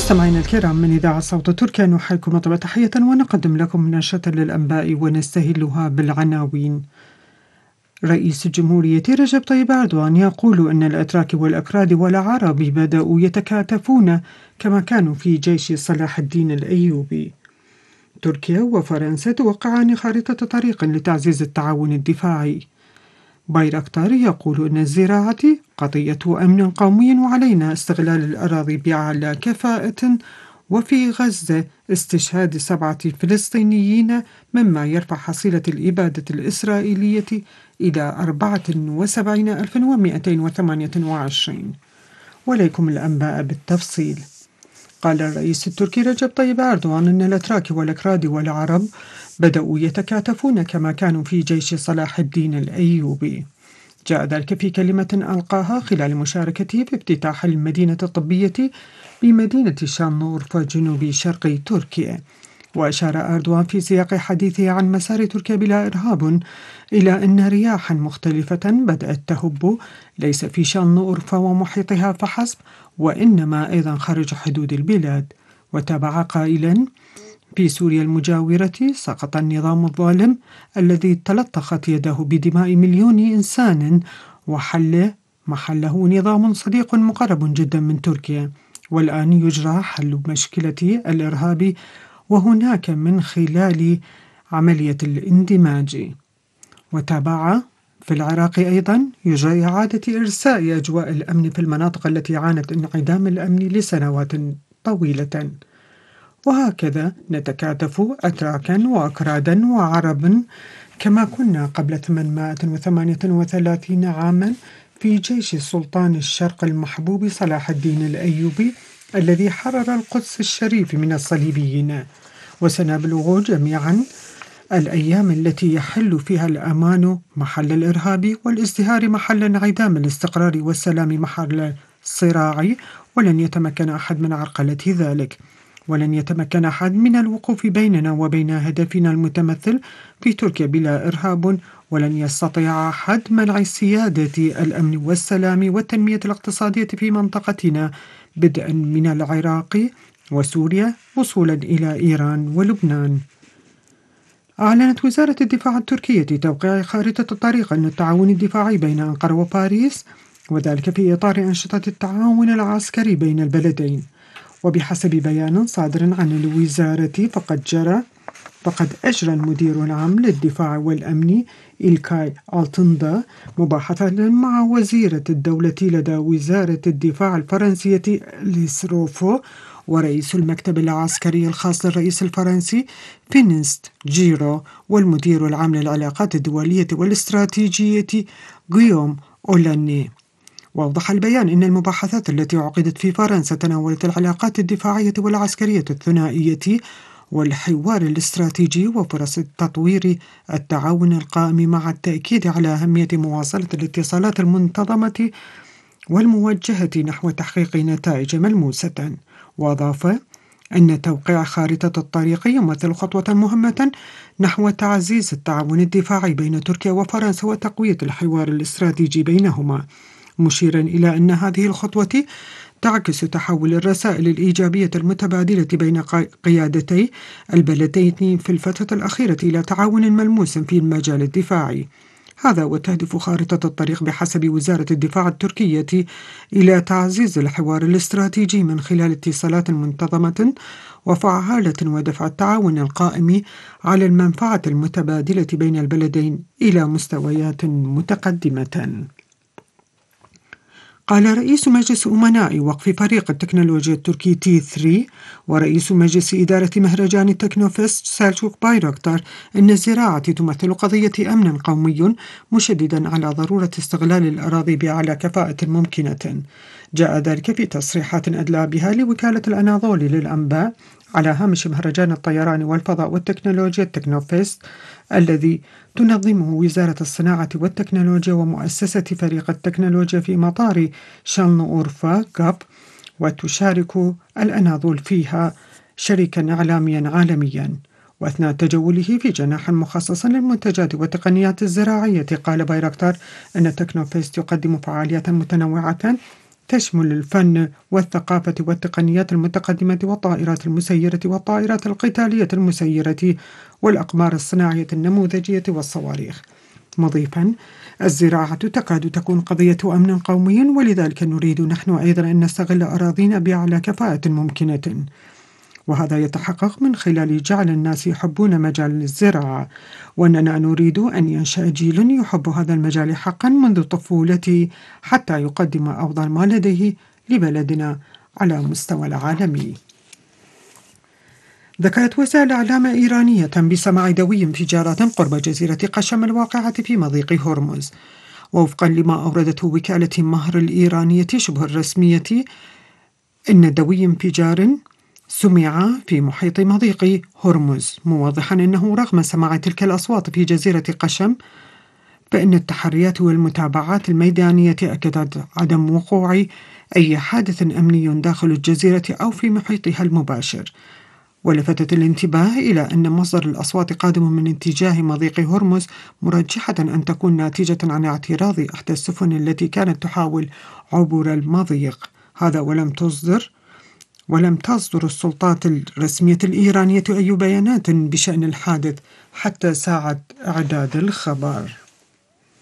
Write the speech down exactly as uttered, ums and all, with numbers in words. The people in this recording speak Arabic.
مستمعينا الكرام من إذاعة صوت تركيا نحييكم طيب تحية ونقدم لكم نشرة للأنباء ونستهلها بالعناوين. رئيس الجمهورية رجب طيب أردوغان يقول أن الأتراك والأكراد والعرب بدأوا يتكاتفون كما كانوا في جيش صلاح الدين الأيوبي. تركيا وفرنسا توقعان خارطة طريق لتعزيز التعاون الدفاعي. بايركتار يقول أن الزراعة قضية أمن قومي وعلينا استغلال الأراضي بأعلى كفاءة. وفي غزة استشهاد سبعة فلسطينيين مما يرفع حصيلة الإبادة الإسرائيلية إلى أربعة وسبعين ألفا ومئتين وثمانية وعشرين. وليكم الأنباء بالتفصيل. قال الرئيس التركي رجب طيب أردوغان أن الأتراك والأكراد والعرب بدأوا يتكاتفون كما كانوا في جيش صلاح الدين الأيوبي. جاء ذلك في كلمة ألقاها خلال مشاركته في افتتاح المدينة الطبية بمدينة شانlıurfa جنوب شرق تركيا. وأشار أردوغان في سياق حديثه عن مسار تركيا بلا إرهاب إلى أن رياحا مختلفة بدأت تهب ليس في شانlıurfa ومحيطها فحسب وإنما أيضا خارج حدود البلاد. وتابع قائلا: في سوريا المجاورة سقط النظام الظالم الذي تلطخت يده بدماء مليون إنسان وحل محله نظام صديق مقرب جدا من تركيا، والآن يجرى حل مشكلة الإرهاب وهناك من خلال عملية الاندماج. وتابع: في العراق أيضا يجرى إعادة إرساء أجواء الأمن في المناطق التي عانت انعدام الأمن لسنوات طويلة. وهكذا نتكاتف أتراكا وأكرادا وعربا كما كنا قبل ثمانمائة وثمانية وثلاثين عاما في جيش سلطان الشرق المحبوب صلاح الدين الأيوبي الذي حرر القدس الشريف من الصليبيين. وسنبلغ جميعا الأيام التي يحل فيها الأمان محل الإرهاب والازدهار محل انعدام الاستقرار والسلام محل الصراع، ولن يتمكن أحد من عرقلة ذلك، ولن يتمكن أحد من الوقوف بيننا وبين هدفنا المتمثل في تركيا بلا إرهاب، ولن يستطيع أحد منع سيادة الأمن والسلام والتنمية الاقتصادية في منطقتنا بدءا من العراق وسوريا وصولا إلى إيران ولبنان. أعلنت وزارة الدفاع التركية توقيع خارطة الطريق للتعاون الدفاعي بين أنقرة وباريس، وذلك في إطار أنشطة التعاون العسكري بين البلدين. وبحسب بيان صادر عن الوزارة فقد جرى فقد أجرى المدير العام للدفاع والأمن إلكاي ألتندا مباحثة مع وزيرة الدولة لدى وزارة الدفاع الفرنسية ليسروفو ورئيس المكتب العسكري الخاص للرئيس الفرنسي فينيست جيرو والمدير العام للعلاقات الدولية والاستراتيجية غيوم أولاني. وأوضح البيان أن المباحثات التي عقدت في فرنسا تناولت العلاقات الدفاعية والعسكرية الثنائية والحوار الاستراتيجي وفرص تطوير التعاون القائم مع التأكيد على أهمية مواصلة الاتصالات المنتظمة والموجهة نحو تحقيق نتائج ملموسة. وأضاف أن توقيع خارطة الطريق يمثل خطوة مهمة نحو تعزيز التعاون الدفاعي بين تركيا وفرنسا وتقوية الحوار الاستراتيجي بينهما، مشيرا إلى أن هذه الخطوة تعكس تحول الرسائل الإيجابية المتبادلة بين قيادتي البلدين في الفترة الأخيرة إلى تعاون ملموس في المجال الدفاعي. هذا وتهدف خارطة الطريق بحسب وزارة الدفاع التركية إلى تعزيز الحوار الاستراتيجي من خلال اتصالات منتظمة وفعالة ودفع التعاون القائم على المنفعة المتبادلة بين البلدين إلى مستويات متقدمة. قال رئيس مجلس أمناء وقف فريق التكنولوجيا التركي تي ثلاثة ورئيس مجلس إدارة مهرجان التكنوفست سيلجوك بايركتار أن الزراعة تمثل قضية أمن قومي، مشددا على ضرورة استغلال الأراضي بأعلى كفاءة ممكنة. جاء ذلك في تصريحات أدلى بها لوكالة الأناضولي للأنباء على هامش مهرجان الطيران والفضاء والتكنولوجيا التكنوفست الذي تنظمه وزارة الصناعة والتكنولوجيا ومؤسسة فريق التكنولوجيا في مطار شانlıurfa غاب، وتشارك الأناضول فيها شريكا إعلاميا عالميا. وأثناء تجوله في جناح مخصص للمنتجات والتقنيات الزراعية قال بايركتار أن تكنوفست يقدم فعاليات متنوعة تشمل الفن والثقافة والتقنيات المتقدمة والطائرات المسيرة والطائرات القتالية المسيرة والأقمار الصناعية النموذجية والصواريخ. مضيفا: الزراعة تكاد تكون قضية أمن قومي، ولذلك نريد نحن أيضا أن نستغل أراضينا بأعلى كفاءة ممكنة، وهذا يتحقق من خلال جعل الناس يحبون مجال الزراعة، وأننا نريد أن ينشأ جيل يحب هذا المجال حقا منذ طفولته حتى يقدم أفضل ما لديه لبلدنا على مستوى العالمي. ذكرت وسائل إعلام إيرانية بسماع دوي انفجارات قرب جزيرة قشم الواقعة في مضيق هرمز. ووفقا لما أوردته وكالة مهر الإيرانية شبه الرسمية، إن دوي انفجار سمع في محيط مضيق هرمز، موضحا أنه رغم سماع تلك الأصوات في جزيرة قشم، فإن التحريات والمتابعات الميدانية أكدت عدم وقوع أي حادث أمني داخل الجزيرة أو في محيطها المباشر. ولفتت الانتباه إلى أن مصدر الأصوات قادم من اتجاه مضيق هرمز، مرجحة أن تكون ناتجة عن اعتراض إحدى السفن التي كانت تحاول عبور المضيق. هذا ولم تصدر ولم تصدر السلطات الرسمية الإيرانية أي بيانات بشأن الحادث حتى ساعة إعداد الخبر.